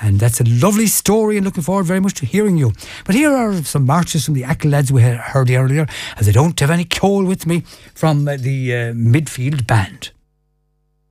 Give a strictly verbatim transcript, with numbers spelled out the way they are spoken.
And that's a lovely story, and looking forward very much to hearing you. But here are some marches from the Achill lads we heard earlier, as I don't have any coal with me from uh, the uh, midfield band.